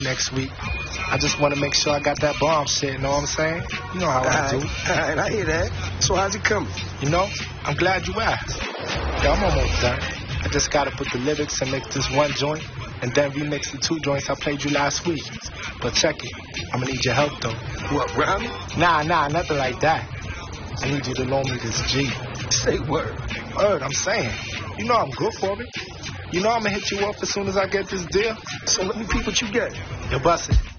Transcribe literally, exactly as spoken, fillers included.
next week. I just want to make sure I got that bomb shit, you know what I'm saying? You know how all I right, do. All right, I hear that. So how's it coming? You know, I'm glad you asked. Yeah, I'm almost done. I just got to put the lyrics and make this one joint, and then remix the two joints I played you last week. But check it. I'm going to need your help, though. What, rhyming? Nah, nah, nothing like that. I need you to loan me this G. Say word. Word, I'm saying. You know I'm good for it. You know I'm going to hit you up as soon as I get this deal. So let me peep what you get. You bust it.